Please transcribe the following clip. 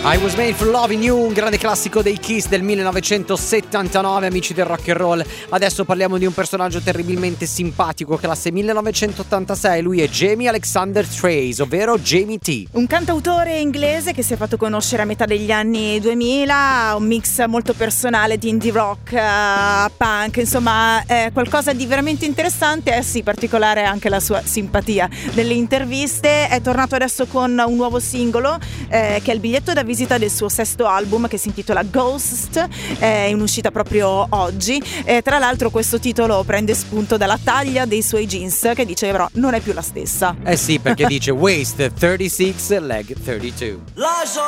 I Was Made for Loving You, un grande classico dei Kiss del 1979, amici del rock and roll. Adesso parliamo di un personaggio terribilmente simpatico, classe 1986. Lui è Jamie Alexander Trace, ovvero Jamie T. Un cantautore inglese che si è fatto conoscere a metà degli anni 2000, un mix molto personale di indie rock, punk, insomma qualcosa di veramente interessante. Sì, particolare anche la sua simpatia nelle interviste. È tornato adesso con un nuovo singolo che è il biglietto da visita del suo sesto album, che si intitola Ghost, è in uscita proprio oggi. Tra l'altro questo titolo prende spunto dalla taglia dei suoi jeans, che dice però non è più la stessa. Eh sì, perché dice waist 36, leg 32.